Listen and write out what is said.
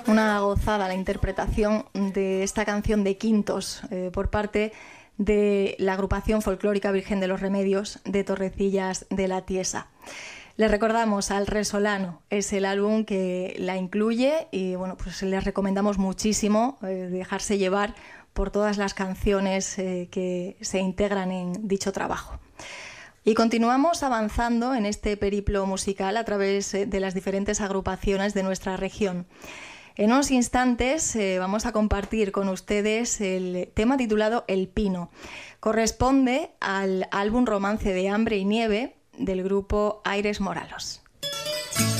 Una gozada la interpretación de esta canción de Quintos por parte de la agrupación folclórica Virgen de los Remedios de Torrecillas de la Tiesa. Les recordamos Al Resolano, es el álbum que la incluye y bueno, pues les recomendamos muchísimo dejarse llevar por todas las canciones que se integran en dicho trabajo. Y continuamos avanzando en este periplo musical a través de las diferentes agrupaciones de nuestra región. En unos instantes vamos a compartir con ustedes el tema titulado El Pino. Corresponde al álbum Romance de Hambre y Nieve del grupo Aires Moralos.